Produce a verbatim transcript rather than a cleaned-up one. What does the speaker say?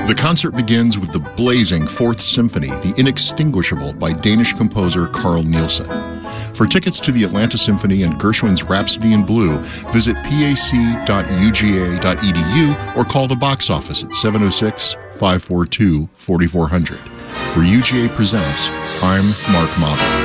The concert begins with the blazing Fourth Symphony, The Inextinguishable, by Danish composer Carl Nielsen. For tickets to the Atlanta Symphony and Gershwin's Rhapsody in Blue, visit pac dot u g a dot e d u or call the box office at seven oh six, five four two, four four zero zero. For U G A Presents, I'm Mark Mottle.